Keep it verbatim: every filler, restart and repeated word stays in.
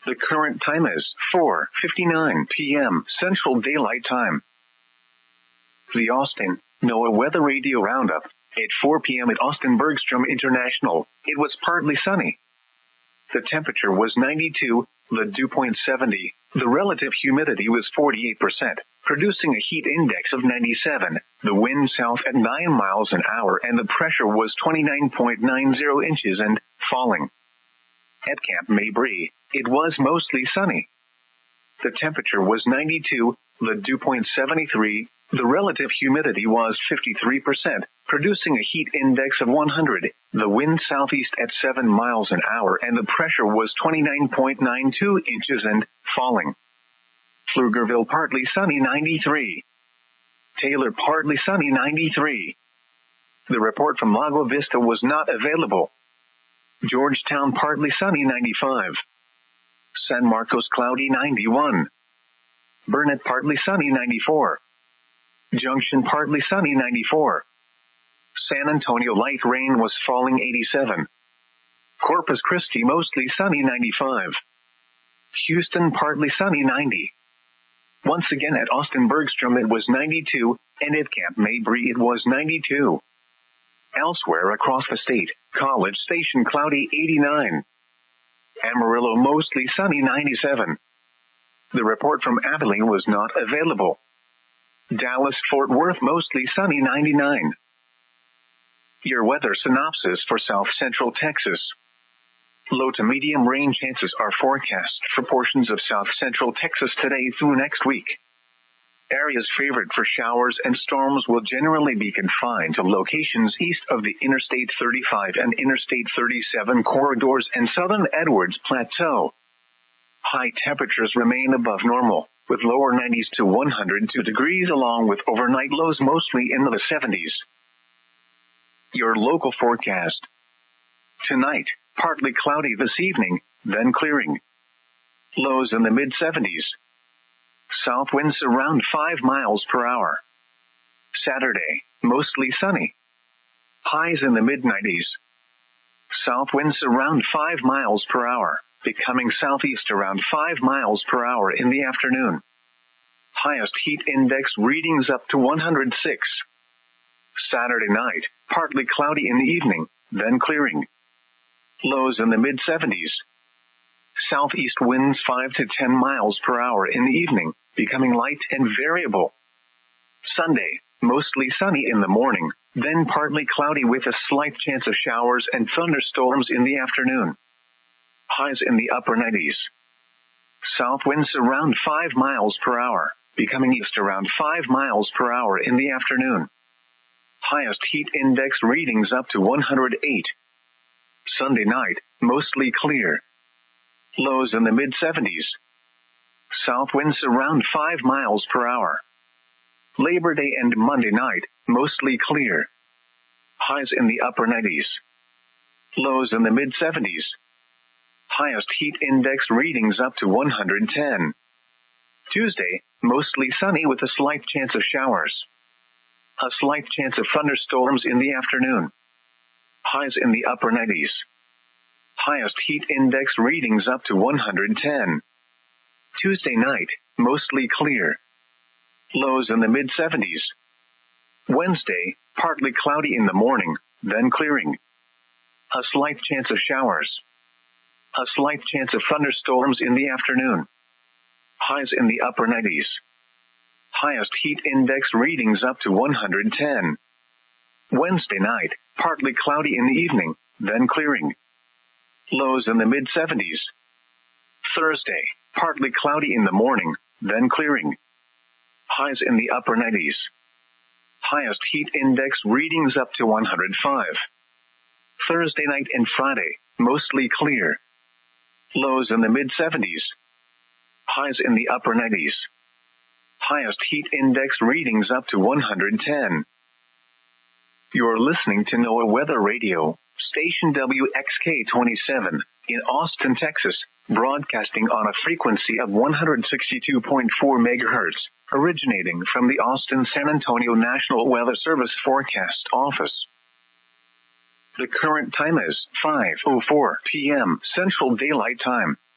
The current time is four fifty-nine p m Central Daylight Time. The Austin NOAA Weather Radio Roundup. At four p m at Austin Bergstrom International, it was partly sunny. The temperature was ninety-two, the dew point seventy. The relative humidity was forty-eight percent, producing a heat index of ninety-seven. The wind south at nine miles an hour and the pressure was twenty-nine point nine zero inches and falling. At Camp Mabry, it was mostly sunny. The temperature was ninety-two, the dew point seventy-three. The relative humidity was fifty-three percent, producing a heat index of one hundred. The wind southeast at seven miles an hour and the pressure was twenty-nine point nine two inches and falling. Pflugerville partly sunny ninety-three. Taylor partly sunny ninety-three. The report from Lago Vista was not available. Georgetown partly sunny ninety-five. San Marcos cloudy ninety-one. Burnett partly sunny ninety-four. Junction partly sunny ninety-four. San Antonio light rain was falling eighty-seven. Corpus Christi mostly sunny ninety-five. Houston partly sunny ninety. Once again at Austin Bergstrom it was ninety-two, and at Camp Mabry it was ninety-two. Elsewhere across the state, College Station cloudy eighty-nine. Amarillo mostly sunny ninety-seven. The report from Abilene was not available. Dallas-Fort Worth mostly sunny ninety-nine. Your weather synopsis for South Central Texas. Low to medium rain chances are forecast for portions of South Central Texas today through next week. Areas favored for showers and storms will generally be confined to locations east of the Interstate thirty-five and Interstate thirty-seven corridors and southern Edwards Plateau. High temperatures remain above normal, with lower nineties to one hundred two degrees along with overnight lows mostly in the seventies. Your local forecast. Tonight, partly cloudy this evening, then clearing. Lows in the mid seventies. South winds around five miles per hour. Saturday, mostly sunny. Highs in the mid nineties. South winds around five miles per hour, becoming southeast around five miles per hour in the afternoon. Highest heat index readings up to one hundred six. Saturday night, partly cloudy in the evening, then clearing. Lows in the mid seventies. Southeast winds five to ten miles per hour in the evening, becoming light and variable. Sunday, mostly sunny in the morning, then partly cloudy with a slight chance of showers and thunderstorms in the afternoon. Highs in the upper nineties. South winds around five miles per hour, becoming east around five miles per hour in the afternoon. Highest heat index readings up to one hundred eight. Sunday night, mostly clear. Lows in the mid seventies. South winds around five miles per hour. Labor Day and Monday night, mostly clear. Highs in the upper nineties. Lows in the mid seventies. Highest heat index readings up to one hundred ten. Tuesday, mostly sunny with a slight chance of showers. A slight chance of thunderstorms in the afternoon. Highs in the upper nineties. Highest heat index readings up to one hundred ten. Tuesday night, mostly clear. Lows in the mid seventies. Wednesday, partly cloudy in the morning, then clearing. A slight chance of showers. A slight chance of thunderstorms in the afternoon. Highs in the upper nineties. Highest heat index readings up to one hundred ten. Wednesday night, partly cloudy in the evening, then clearing. Lows in the mid seventies. Thursday, partly cloudy in the morning, then clearing. Highs in the upper nineties. Highest heat index readings up to one hundred five. Thursday night and Friday, mostly clear. Lows in the mid seventies. Highs in the upper nineties. Highest heat index readings up to one hundred ten. You're listening to NOAA Weather Radio, station W X K twenty-seven, in Austin, Texas, broadcasting on a frequency of one hundred sixty-two point four megahertz, originating from the Austin-San Antonio National Weather Service Forecast Office. The current time is five oh four p m Central Daylight Time.